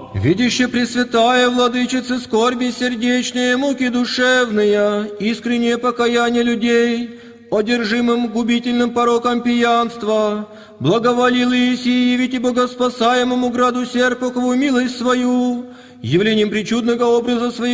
Видяще Пресвятая Владычица скорби сердечные, муки душевные, искреннее покаяние людей, одержимым губительным пороком пьянства, благоволил Иисии, ведь и богоспасаемому граду Серпухову милость свою, явлением причудного образа своих